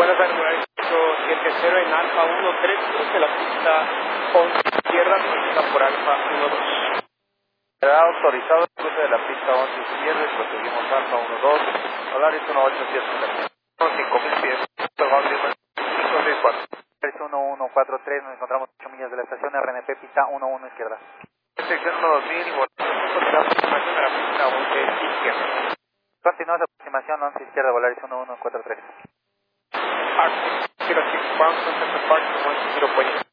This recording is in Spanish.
Buenas tardes, Volaris 70 en Alfa 13, cruce la pista 11 izquierda, seguida por Alfa 12. Será autorizado el cruce de la pista 11 izquierda y proseguimos Alfa 12, Volaris 1873. 5000 pies, 564. 1143, nos encontramos 8 millas de la estación RNP, pista 11 izquierda. Sección 2000, La aproximación de la pista 11 izquierda. Continúa la aproximación 11 izquierda, Volaris 1143. Arc 06 ground, contact the park 10.0.